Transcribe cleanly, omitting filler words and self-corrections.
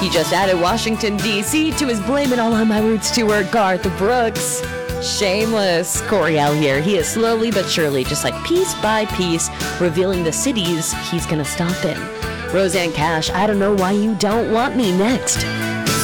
He just added Washington, D.C. to his Blame It All on My Roots tour. Garth Brooks. Shameless. Coriel here. He is slowly but surely, just like piece by piece, revealing the cities he's gonna stop in. Rosanne Cash, I Don't Know Why You Don't Want Me next.